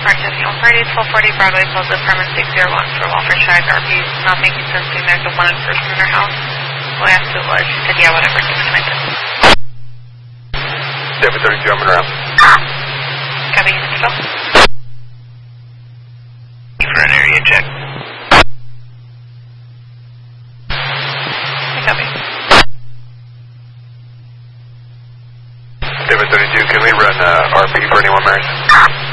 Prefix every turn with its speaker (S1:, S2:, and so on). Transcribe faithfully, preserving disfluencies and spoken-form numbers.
S1: Practicing on Friday, twelve forty Broadway, Plaza, apartment six zero one for Walford Drive. R P is not making sense being there's a one in person in her house. Well, I asked who it was. She said, yeah, whatever, disconnected.
S2: seven thirty-two, I'm around.
S1: Copy, you can go.
S2: For an area check.
S1: Copy.
S2: seven thirty-two, can we run uh, R P for anyone, Mary?